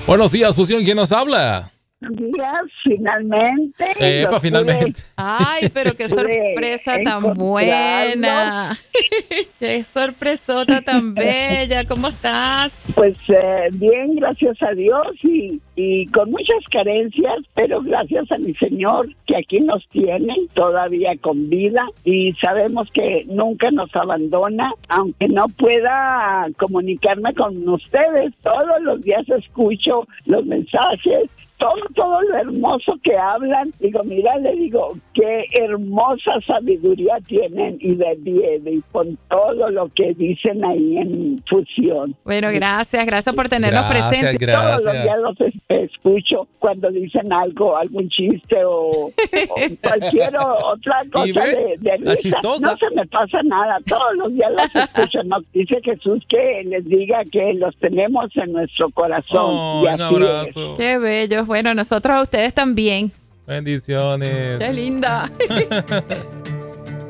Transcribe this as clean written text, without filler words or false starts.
Buenos días, Fusión. ¿Quién nos habla? Días, finalmente. Finalmente. Ay, pero qué sorpresa tan buena. Qué sorpresota tan bella. ¿Cómo estás? Pues bien, gracias a Dios y con muchas carencias, pero gracias a mi Señor que aquí nos tiene todavía con vida y sabemos que nunca nos abandona, aunque no pueda comunicarme con ustedes. Todos los días escucho los mensajes, todo lo hermoso que hablan. Digo, mira, le digo, qué hermosa sabiduría tienen y y con todo lo que dicen ahí en Fusión. Bueno, gracias por tenernos presentes. Todos los días los escucho cuando dicen algún chiste o cualquier otra cosa de risa. No se me pasa nada, todos los días los escucho. Nos dice Jesús que les diga que los tenemos en nuestro corazón. Y así un abrazo. Es. Qué bello. Bueno, nosotros a ustedes también. Bendiciones. Qué linda.